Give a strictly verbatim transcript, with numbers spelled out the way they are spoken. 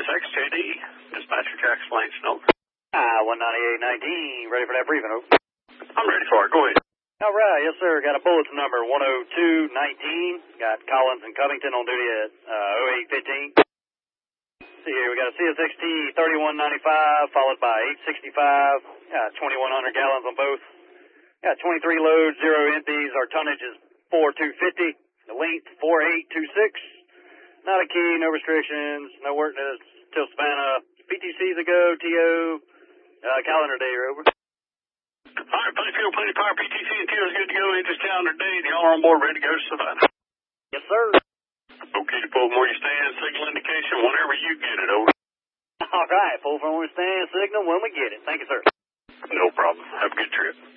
S X J D, dispatcher Jack Slanson, over. Ah, one ninety-eight nineteen, ready for that briefing, over. I'm ready for it, go ahead. All right, yes, sir. Got a bulletin number one oh two nineteen. Got Collins and Covington on duty at uh, oh eight fifteen. See here, we got a C S X T thirty-one ninety-five followed by eight sixty-five. Got twenty-one hundred gallons on both. Got twenty-three loads, zero empties. Our tonnage is four two fifty. The length four eight two six. Not a key, no restrictions, no work till Savannah. P T C's a go, T O, uh, calendar day, Rover. All right, plenty fuel, plenty power, P T C and T O's good to go. Interest calendar day, and y'all are on board, ready to go to Savannah. Yes, sir. Okay to pull more you stand, signal indication whenever you get it, over. All right, full from where we stand, signal when we get it. Thank you, sir. No problem. Have a good trip.